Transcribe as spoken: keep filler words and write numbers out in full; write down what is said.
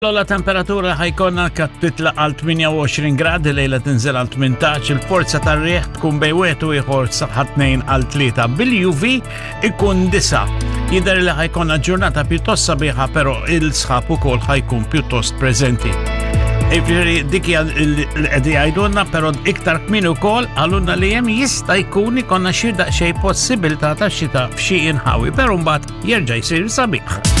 La temperatura ħajkonna kat titla għal tminja u għoxrin gradi, lejla tinżel għal tmintax, il-forza tar-riħ tkun bej wieħed u ieħor saħħat tnejn għal tlieta, bil-U V ikun disa. Jidher li ħajkonna ġurnata pjuttost sabiħa, però il-sħab ukoll ħajkun pjuttost preżenti. Ifri dik l-qegħdi jgħidulna, però iktar kmin ukoll għalunna li hemm jista' jkun ikonna xi daqsxejn possibilità ta' xita f'xi inħawi, però mbagħad jerġa' jsir sabiħ.